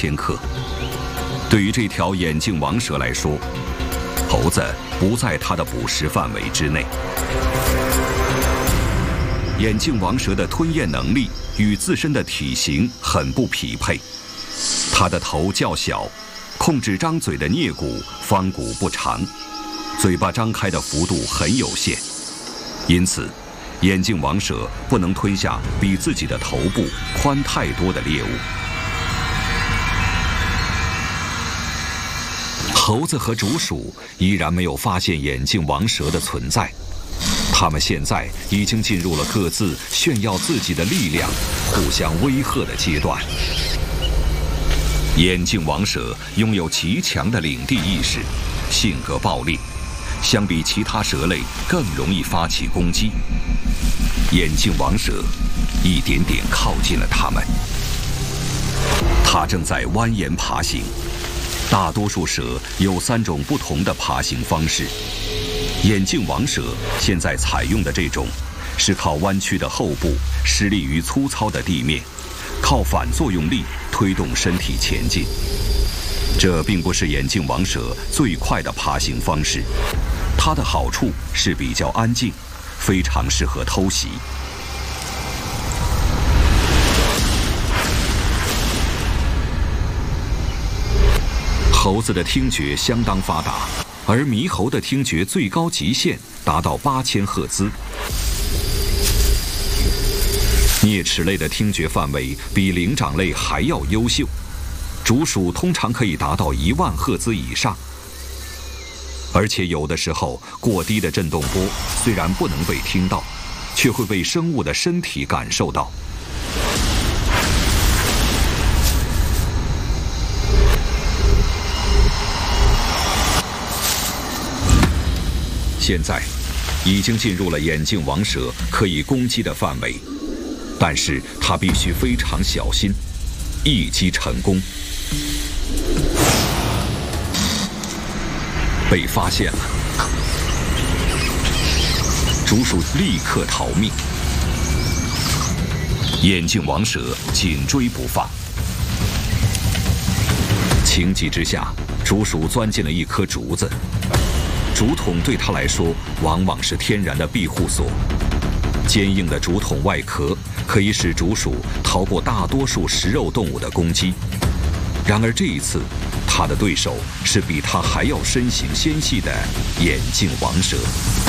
千克。对于这条眼镜王蛇来说，猴子不在它的捕食范围之内。眼镜王蛇的吞咽能力与自身的体型很不匹配，它的头较小，控制张嘴的颞骨方骨不长，嘴巴张开的幅度很有限，因此眼镜王蛇不能吞下比自己的头部宽太多的猎物。猴子和竹鼠依然没有发现眼镜王蛇的存在，它们现在已经进入了各自炫耀自己的力量、互相威吓的阶段。眼镜王蛇拥有极强的领地意识，性格暴烈，相比其他蛇类更容易发起攻击。眼镜王蛇一点点靠近了它们，它正在蜿蜒爬行。大多数蛇有3种不同的爬行方式，眼镜王蛇现在采用的这种是靠弯曲的后部施力于粗糙的地面，靠反作用力推动身体前进。这并不是眼镜王蛇最快的爬行方式，它的好处是比较安静，非常适合偷袭。猴子的听觉相当发达，而猕猴的听觉最高极限达到8000赫兹。啮齿类的听觉范围比灵长类还要优秀，竹鼠通常可以达到10000赫兹以上。而且有的时候，过低的振动波虽然不能被听到，却会被生物的身体感受到。现在已经进入了眼镜王蛇可以攻击的范围，但是它必须非常小心，一击成功。被发现了，竹鼠立刻逃命，眼镜王蛇紧追不放。情急之下，竹鼠钻进了一棵竹子。竹筒对它来说往往是天然的庇护所，坚硬的竹筒外壳可以使竹鼠逃过大多数食肉动物的攻击。然而这一次，它的对手是比它还要身形纤细的眼镜王蛇。